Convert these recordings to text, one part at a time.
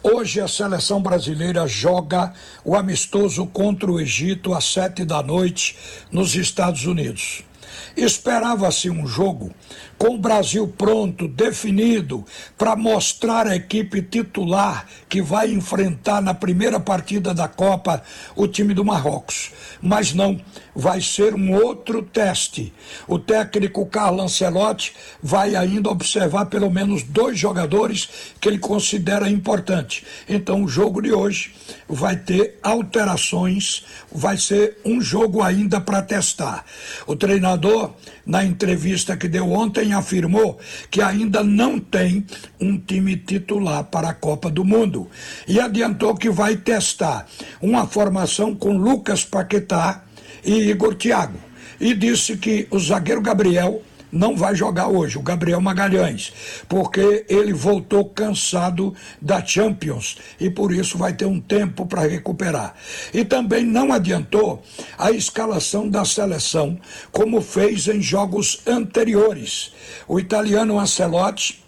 Hoje a seleção brasileira joga o amistoso contra o Egito às 7 da noite nos Estados Unidos. Esperava-se um jogo com o Brasil pronto, definido, para mostrar a equipe titular que vai enfrentar na primeira partida da Copa o time do Marrocos. Mas não, vai ser um outro teste. O técnico Carlo Ancelotti vai ainda observar pelo menos 2 jogadores que ele considera importantes. Então o jogo de hoje vai ter alterações, vai ser um jogo ainda para testar. O treinador, na entrevista que deu ontem, afirmou que ainda não tem um time titular para a Copa do Mundo e adiantou que vai testar uma formação com Lucas Paquetá e Igor Thiago, e disse que o zagueiro Gabriel não vai jogar hoje, o Gabriel Magalhães, porque ele voltou cansado da Champions e por isso vai ter um tempo para recuperar. E também não adiantou a escalação da seleção, como fez em jogos anteriores. O italiano Ancelotti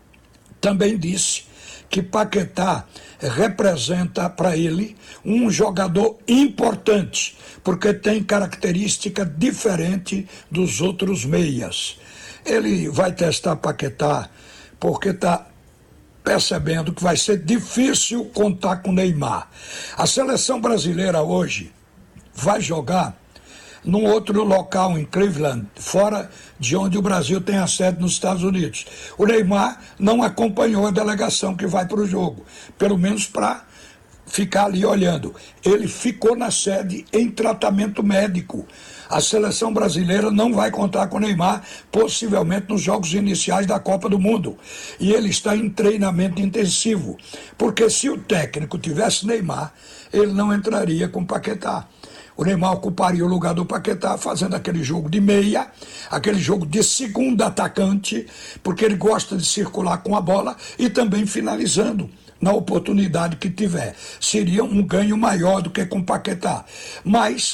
também disse que Paquetá representa para ele um jogador importante, porque tem característica diferente dos outros meias. Ele vai testar Paquetá porque está percebendo que vai ser difícil contar com Neymar. A seleção brasileira hoje vai jogar num outro local em Cleveland, fora de onde o Brasil tem a sede nos Estados Unidos. O Neymar não acompanhou a delegação que vai para o jogo, pelo menos para ficar ali olhando. Ele ficou na sede em tratamento médico. A seleção brasileira não vai contar com o Neymar, possivelmente nos jogos iniciais da Copa do Mundo. E ele está em treinamento intensivo, porque se o técnico tivesse Neymar, ele não entraria com Paquetá. O Neymar ocuparia o lugar do Paquetá, fazendo aquele jogo de meia, aquele jogo de segundo atacante, porque ele gosta de circular com a bola e também finalizando na oportunidade que tiver. Seria um ganho maior do que com o Paquetá. Mas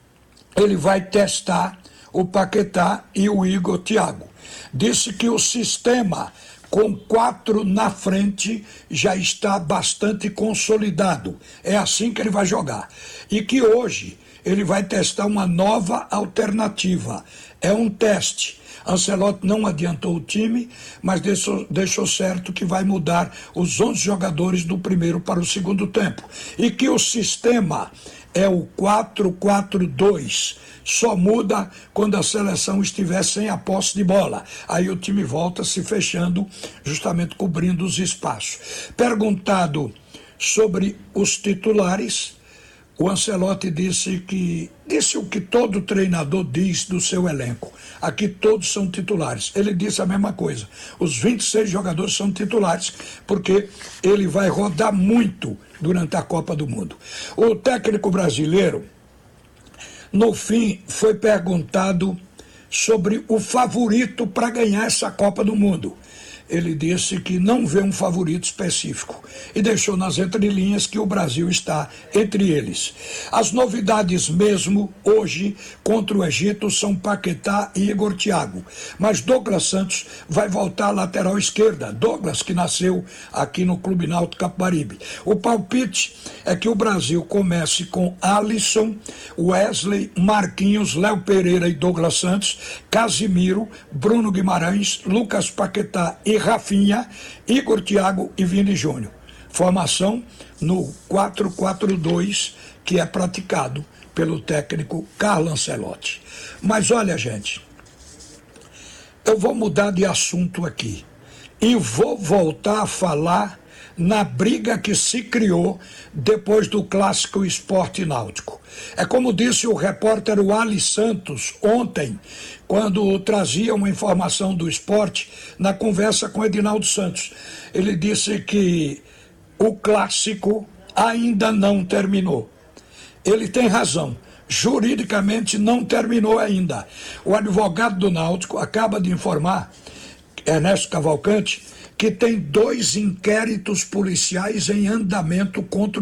ele vai testar o Paquetá e o Igor Thiago. Disse que o sistema com 4 na frente já está bastante consolidado. É assim que ele vai jogar. E que hoje ele vai testar uma nova alternativa. É um teste. Ancelotti não adiantou o time, mas deixou certo que vai mudar os 11 jogadores do primeiro para o segundo tempo. E que o sistema é o 4-4-2. Só muda quando a seleção estiver sem a posse de bola. Aí o time volta se fechando, justamente cobrindo os espaços. Perguntado sobre os titulares, o Ancelotti disse o que todo treinador diz do seu elenco. Aqui todos são titulares. Ele disse a mesma coisa. Os 26 jogadores são titulares, porque ele vai rodar muito durante a Copa do Mundo. O técnico brasileiro, no fim, foi perguntado sobre o favorito para ganhar essa Copa do Mundo. Ele disse que não vê um favorito específico e deixou nas entrelinhas que o Brasil está entre eles. As novidades mesmo hoje contra o Egito são Paquetá e Igor Thiago, mas Douglas Santos vai voltar à lateral esquerda. Douglas, que nasceu aqui no Clube Náutico Capibaribe. O palpite é que o Brasil comece com Alisson, Wesley, Marquinhos, Léo Pereira e Douglas Santos, Casimiro, Bruno Guimarães, Lucas Paquetá e Rafinha, Igor Thiago e Vini Júnior. Formação no 4-4-2 que é praticado pelo técnico Carlo Ancelotti. Mas olha, gente, eu vou mudar de assunto aqui e vou voltar a falar na briga que se criou depois do clássico Sport Náutico. É como disse o repórter Wally Santos ontem, quando trazia uma informação do esporte na conversa com Edinaldo Santos. Ele disse que o clássico ainda não terminou. Ele tem razão. Juridicamente não terminou ainda. O advogado do Náutico acaba de informar, Ernesto Cavalcante, que tem 2 inquéritos policiais em andamento contra